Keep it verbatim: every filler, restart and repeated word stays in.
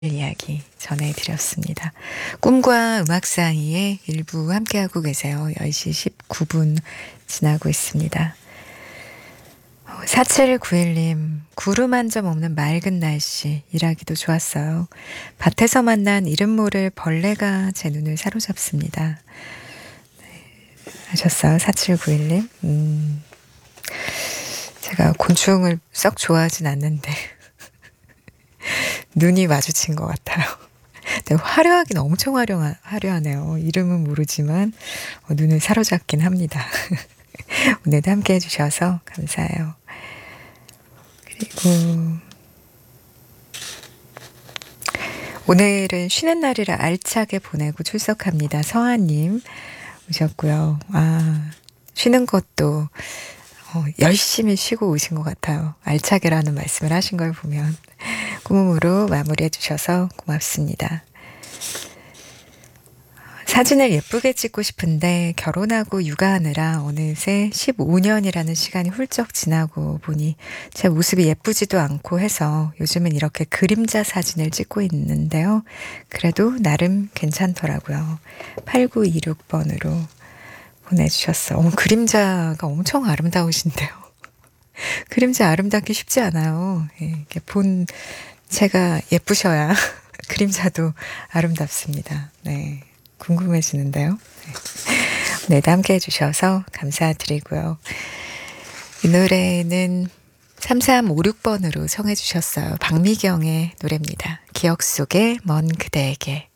이야기 전해드렸습니다. 꿈과 음악 사이에 일부 함께하고 계세요. 열 시 십구 분 지나고 있습니다. 사칠구일 님, 구름 한 점 없는 맑은 날씨, 일하기도 좋았어요. 밭에서 만난 이름 모를 벌레가 제 눈을 사로잡습니다. 네, 하셨어요. 사칠구일 님. 음, 제가 곤충을 썩 좋아하진 않는데 눈이 마주친 것 같아요. 근데 화려하긴 엄청 화려, 화려하네요. 이름은 모르지만 어, 눈을 사로잡긴 합니다. 오늘도 함께 해주셔서 감사해요. 그리고 오늘은 쉬는 날이라 알차게 보내고 출석합니다. 서하님 오셨고요. 아, 쉬는 것도 어, 열심히 쉬고 오신 것 같아요. 알차게라는 말씀을 하신 걸 보면 꿈으로 마무리해 주셔서 고맙습니다. 사진을 예쁘게 찍고 싶은데 결혼하고 육아하느라 어느새 십오 년이라는 시간이 훌쩍 지나고 보니 제 모습이 예쁘지도 않고 해서 요즘은 이렇게 그림자 사진을 찍고 있는데요. 그래도 나름 괜찮더라고요. 팔구이육 번으로 보내주셨어. 어, 그림자가 엄청 아름다우신데요. 그림자 아름답기 쉽지 않아요. 예, 이렇게 본 제가 예쁘셔야 그림자도 아름답습니다. 네. 궁금해지는데요. 네, 함께 해주셔서 감사드리고요. 이 노래는 삼삼오육 번으로 청해 주셨어요. 박미경의 노래입니다. 기억 속의 먼 그대에게.